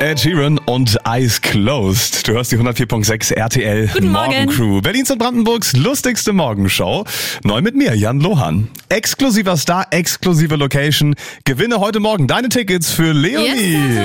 Ed Sheeran und Eyes Closed. Du hörst die 104.6 RTL Guten Morgen. Morgencrew. Berlins und Brandenburgs lustigste Morgenshow. Neu mit mir, Jan Lohan. Exklusiver Star, exklusive Location. Gewinne heute Morgen deine Tickets für Leonie. Yes,